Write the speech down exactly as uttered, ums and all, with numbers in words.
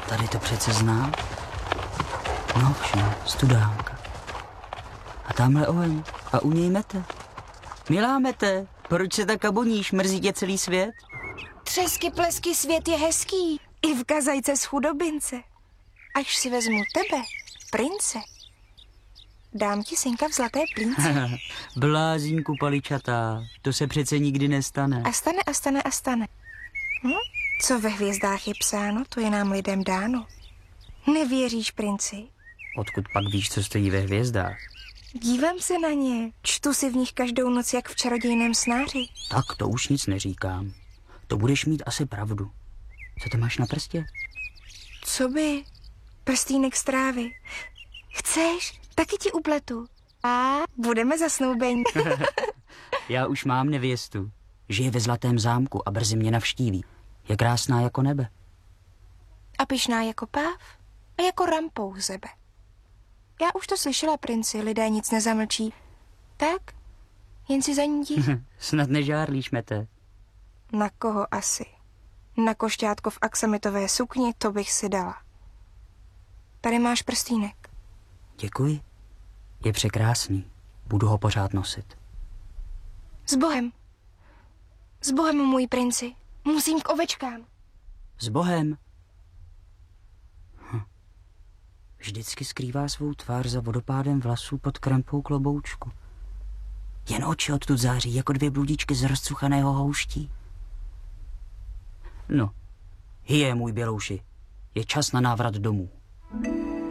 Tady to přece znám. No všem, studánka. A tamhle oheň. A u něj mete. Milá mete, proč se tak aboníš? Mrzí tě celý svět? Třesky, plesky, svět je hezký. I v kazajce z chudobince. Až si vezmu tebe, prince, dám ti synka v zlaté plínce. Blázínku paličatá, to se přece nikdy nestane. A stane, a stane, a stane. Hm? Co ve hvězdách je psáno, to je nám lidem dáno. Nevěříš, princi? Odkud pak víš, co stojí ve hvězdách? Dívám se na ně, čtu si v nich každou noc jak v čarodějném snáři. Tak to už nic neříkám. To budeš mít asi pravdu. Co to máš na prstě? Co by? Prstýnek z trávy. Chceš? Taky ti upletu. A budeme zasnoubení. Já už mám nevěstu. Žije ve zlatém zámku a brzy mě navštíví. Je krásná jako nebe. A pyšná jako páv a jako rampou zebe. Já už to slyšela, princi, lidé nic nezamlčí. Tak, jen si za ní jdi. Snad nežárlíš, mete. Na koho asi? Na košťátko v aksamitové sukni, to bych si dala. Tady máš prstýnek. Děkuji. Je překrásný. Budu ho pořád nosit. S Bohem. S Bohem, můj princi. Musím k ovečkám. S Bohem. Hm. Vždycky skrývá svou tvář za vodopádem vlasů pod krempou kloboučku. Jen oči odtud září jako dvě bludičky z rozcuchaného houští. No, hyje, můj bělouši. Je čas na návrat domů.